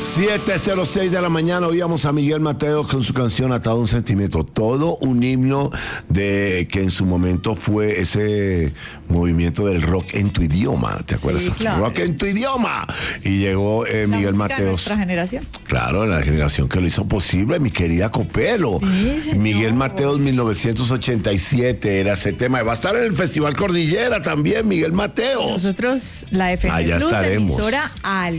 7:06 de la mañana oíamos a Miguel Mateo con su canción Atado a un Sentimiento, todo un himno de que en su momento fue ese movimiento del rock en tu idioma, ¿te acuerdas? Sí, claro. Rock en tu idioma. Y llegó Miguel Mateo. Nuestra generación. Claro, la generación que lo hizo posible, mi querida Copelo. Sí, Miguel Mateos 1987 era ese tema. Va a estar en el Festival Cordillera también, Miguel Mateos. Nosotros, la FM Allá Plus, estaremos. emisora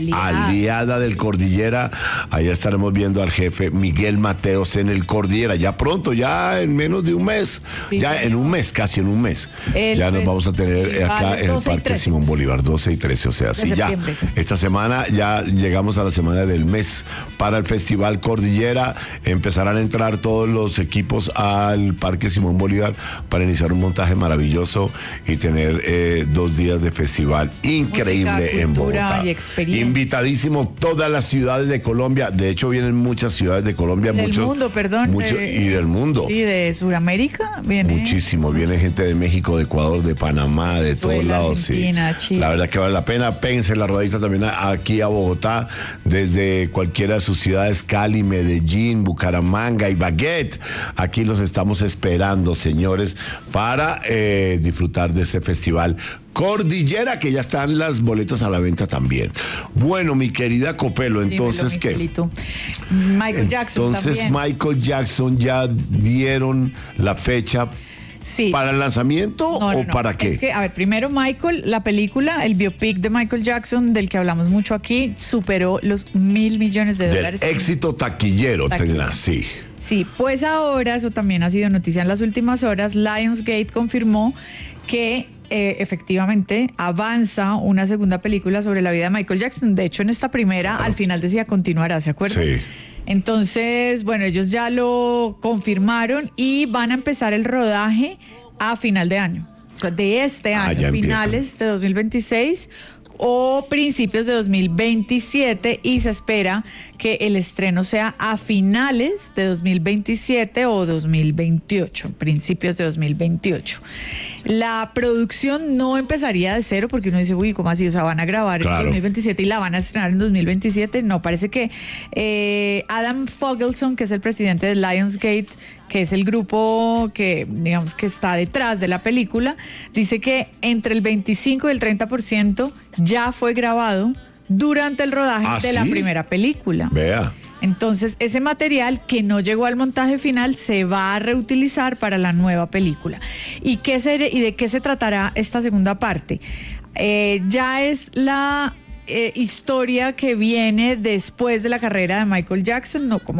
aliada Del Cordillera, allá estaremos viendo al jefe Miguel Mateos en el Cordillera, ya pronto, ya en menos de un mes, sí, ya en un mes, casi en un mes, ya nos vamos a tener acá en el Parque Simón Bolívar, 12 y 13, o sea, sí, ya, esta semana ya llegamos a la semana del mes para el Festival Cordillera, empezarán a entrar todos los equipos al Parque Simón Bolívar para iniciar un montaje maravilloso y tener 2 días de festival increíble. Música, en Bogotá. Invitadísimo todas las ciudades de Colombia, de hecho vienen muchas ciudades de Colombia, del mundo, perdón, y del mundo. Sí, de Sudamérica viene. Muchísimo, viene gente de México, de Ecuador, de Panamá, de todos lados. Argentina, sí. Chile. La verdad que vale la pena, péguense la rodadita también aquí a Bogotá, desde cualquiera de sus ciudades, Cali, Medellín, Bucaramanga y Baguette. Aquí los estamos esperando, señores, para disfrutar de este festival Cordillera, que ya están las boletas a la venta también. Bueno, mi querida Copelo, entonces, ¿qué? Michael Jackson entonces, también. Michael Jackson ya dieron la fecha. Sí. ¿Para el lanzamiento o para qué? Es que, a ver, primero Michael, la película, el biopic de Michael Jackson, del que hablamos mucho aquí, superó los $1.000 millones de dólares. Éxito taquillero, sí. Sí, pues ahora, eso también ha sido noticia en las últimas horas, Lionsgate confirmó que efectivamente avanza una segunda película sobre la vida de Michael Jackson. De hecho, en esta primera, al final decía continuará, ¿se acuerdan? Sí. Entonces, bueno, ellos ya lo confirmaron y van a empezar el rodaje a final de año. O sea, de este año, finales de 2026 o principios de 2027, y se espera que el estreno sea a finales de 2027 o 2028, principios de 2028. La producción no empezaría de cero, porque uno dice, uy, ¿cómo así? O sea, van a grabar en 2027 y la van a estrenar en 2027. No, parece que Adam Fogelson, que es el presidente de Lionsgate, que es el grupo que, digamos, que está detrás de la película, dice que entre el 25 y el 30% ya fue grabado durante el rodaje de la primera película. Vea. Entonces, ese material que no llegó al montaje final se va a reutilizar para la nueva película. ¿Y de qué se tratará esta segunda parte? Ya es la historia que viene después de la carrera de Michael Jackson, no como